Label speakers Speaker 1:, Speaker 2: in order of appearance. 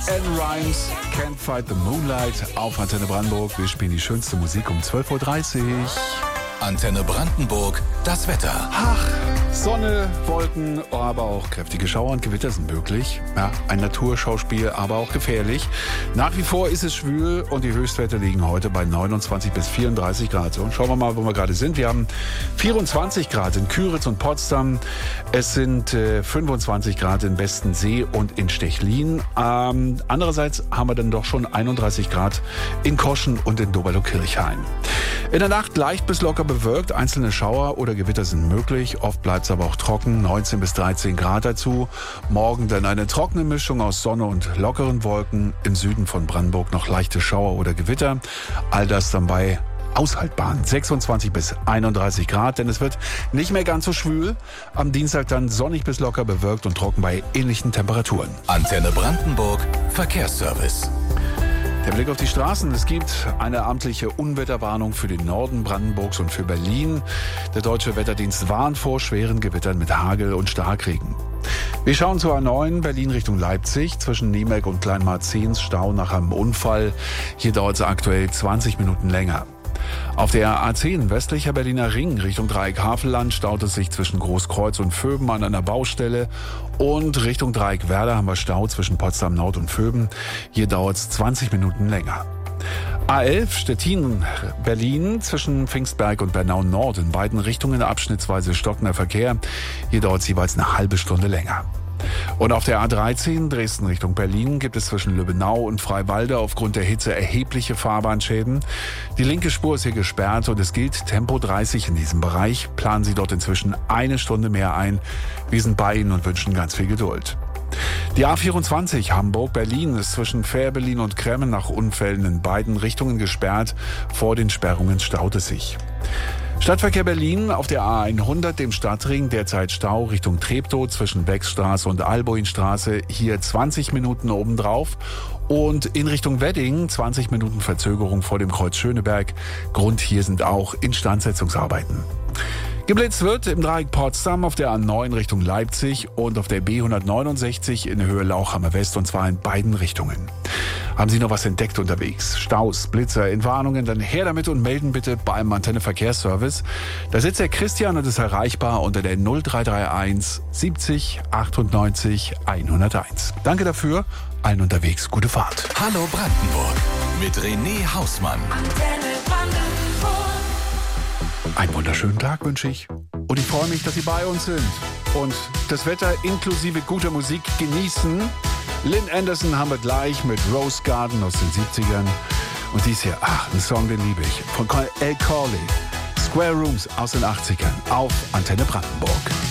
Speaker 1: and Rhymes, Can't Fight the Moonlight auf Antenne Brandenburg. Wir spielen die schönste Musik um 12.30 Uhr.
Speaker 2: Antenne Brandenburg, das Wetter.
Speaker 1: Ach, Sonne, Wolken, aber auch kräftige Schauer und Gewitter sind möglich. Ja, ein Naturschauspiel, aber auch gefährlich. Nach wie vor ist es schwül und die Höchstwerte liegen heute bei 29 bis 34 Grad. So, schauen wir mal, wo wir gerade sind. Wir haben 24 Grad in Küritz und Potsdam. Es sind 25 Grad in Bestensee und in Stechlin. Andererseits haben wir dann doch schon 31 Grad in Koschen und in Doberlo-Kirchhain. In der Nacht leicht bis locker bewölkt, einzelne Schauer oder Gewitter sind möglich. Oft bleibt es aber auch trocken, 19 bis 13 Grad dazu. Morgen dann eine trockene Mischung aus Sonne und lockeren Wolken. Im Süden von Brandenburg noch leichte Schauer oder Gewitter. All das dann bei aushaltbaren 26 bis 31 Grad, denn es wird nicht mehr ganz so schwül. Am Dienstag dann sonnig bis locker bewölkt und trocken bei ähnlichen Temperaturen.
Speaker 2: Antenne Brandenburg, Verkehrsservice.
Speaker 1: Der Blick auf die Straßen. Es gibt eine amtliche Unwetterwarnung für den Norden Brandenburgs und für Berlin. Der Deutsche Wetterdienst warnt vor schweren Gewittern mit Hagel und Starkregen. Wir schauen zur A9 Berlin Richtung Leipzig. Zwischen Niemelk und Kleinmarzens Stau nach einem Unfall. Hier dauert es aktuell 20 Minuten länger. Auf der A10 westlicher Berliner Ring Richtung Dreieck Havelland staut es sich zwischen Großkreuz und Vöben an einer Baustelle. Und Richtung Dreieck Werder haben wir Stau zwischen Potsdam Nord und Vöben. Hier dauert es 20 Minuten länger. A11 Stettin-Berlin zwischen Pfingstberg und Bernau Nord in beiden Richtungen abschnittsweise stockender Verkehr. Hier dauert es jeweils eine halbe Stunde länger. Und auf der A13 Dresden Richtung Berlin gibt es zwischen Lübbenau und Freiwalde aufgrund der Hitze erhebliche Fahrbahnschäden. Die linke Spur ist hier gesperrt und es gilt Tempo 30 in diesem Bereich. Planen Sie dort inzwischen eine Stunde mehr ein. Wir sind bei Ihnen und wünschen ganz viel Geduld. Die A24 Hamburg-Berlin ist zwischen Fährberlin und Kremmen nach Unfällen in beiden Richtungen gesperrt. Vor den Sperrungen staut es sich. Stadtverkehr Berlin auf der A100, dem Stadtring, derzeit Stau Richtung Treptow zwischen Beckstraße und Alboinstraße, hier 20 Minuten obendrauf. Und in Richtung Wedding 20 Minuten Verzögerung vor dem Kreuz Schöneberg. Grund hier sind auch Instandsetzungsarbeiten. Geblitzt wird im Dreieck Potsdam auf der A9 Richtung Leipzig und auf der B169 in Höhe Lauchhammer West und zwar in beiden Richtungen. Haben Sie noch was entdeckt unterwegs? Staus, Blitzer, Entwarnungen? Dann her damit und melden bitte beim Antenne Verkehrsservice. Da sitzt der Christian und ist erreichbar unter der 0331 70 98 101. Danke dafür. Allen unterwegs gute Fahrt.
Speaker 2: Hallo Brandenburg mit René Hausmann.
Speaker 3: Antenne Brandenburg.
Speaker 1: Einen wunderschönen Tag wünsche ich. Und ich freue mich, dass Sie bei uns sind. Und das Wetter inklusive guter Musik genießen. Lynn Anderson haben wir gleich mit Rose Garden aus den 70ern. Und dies hier, ein Song, den liebe ich, von El Corley. Square Rooms aus den 80ern auf Antenne Brandenburg.